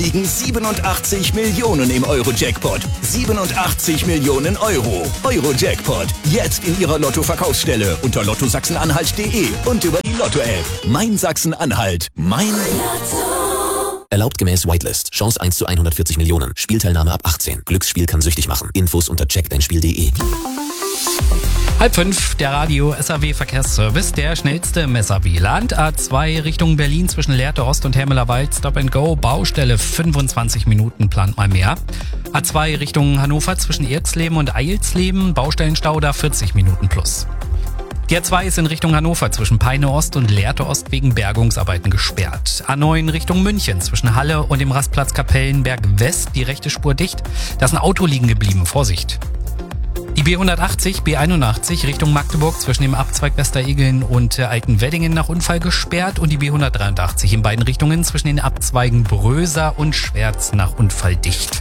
liegen 87 Millionen im Euro-Jackpot. 87 Millionen Euro. Euro-Jackpot. Jetzt in Ihrer Lotto-Verkaufsstelle unter lottosachsen-anhalt.de und über die Lotto-App. Mein Sachsen-Anhalt. Mein Lotto. Erlaubt gemäß Whitelist. Chance 1 zu 140 Millionen. Spielteilnahme ab 18. Glücksspiel kann süchtig machen. Infos unter checkdeinspiel.de. 4:30, der Radio SAW Verkehrsservice, der schnellste im SAW-Land. A2 Richtung Berlin zwischen Lehrte Ost und Hermelerwald, Stop and Go, Baustelle 25 Minuten, plant mal mehr. A2 Richtung Hannover zwischen Erxleben und Eilsleben, Baustellenstau da 40 Minuten plus. Die A2 ist in Richtung Hannover zwischen Peine Ost und Lehrte Ost wegen Bergungsarbeiten gesperrt. A9 Richtung München zwischen Halle und dem Rastplatz Kapellenberg West, die rechte Spur dicht. Da ist ein Auto liegen geblieben, Vorsicht. Die B180, B81 Richtung Magdeburg zwischen dem Abzweig Westeregeln und Alten Weddingen nach Unfall gesperrt und die B183 in beiden Richtungen zwischen den Abzweigen Bröser und Schwerz nach Unfall dicht.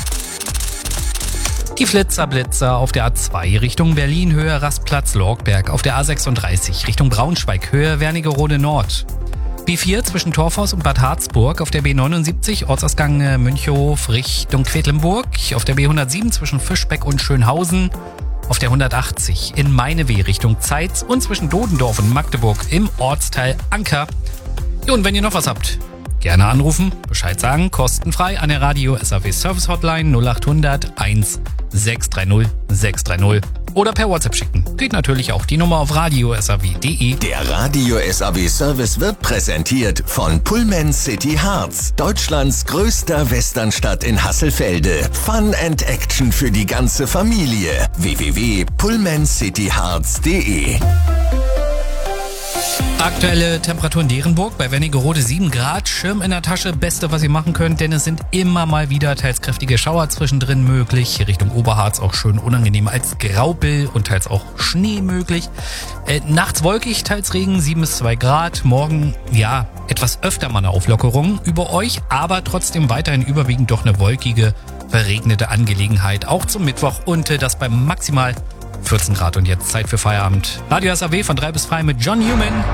Die Flitzer-Blitzer auf der A2 Richtung Berlin Höhe Rastplatz Lorgberg, auf der A36 Richtung Braunschweig Höhe Wernigerode Nord. B4 zwischen Torfhaus und Bad Harzburg, auf der B79 Ortsausgang Münchhof Richtung Quedlinburg, auf der B107 zwischen Fischbeck und Schönhausen, auf der 180 in Meineweh Richtung Zeitz und zwischen Dodendorf und Magdeburg im Ortsteil Anker. Ja, und wenn ihr noch was habt, gerne anrufen, Bescheid sagen, kostenfrei an der Radio SAW Service Hotline 0800 1 630 630 oder per WhatsApp schicken. Geht natürlich auch die Nummer auf radiosaw.de. Der Radio SAW Service wird präsentiert von Pullman City Harz, Deutschlands größter Westernstadt in Hasselfelde. Fun and Action für die ganze Familie. www.pullmancityharz.de. Aktuelle Temperatur in Derenburg, bei Wernigerode 7 Grad, Schirm in der Tasche, Beste, was ihr machen könnt, denn es sind immer mal wieder teils kräftige Schauer zwischendrin möglich. Hier Richtung Oberharz auch schön unangenehm als Graupel und teils auch Schnee möglich. Nachts wolkig, teils Regen, 7 bis 2 Grad. Morgen, ja, etwas öfter mal eine Auflockerung über euch, aber trotzdem weiterhin überwiegend doch eine wolkige, verregnete Angelegenheit. Auch zum Mittwoch und das bei maximal 14 Grad. Und jetzt Zeit für Feierabend. Radio SAW von 3 bis 5 mit John Newman.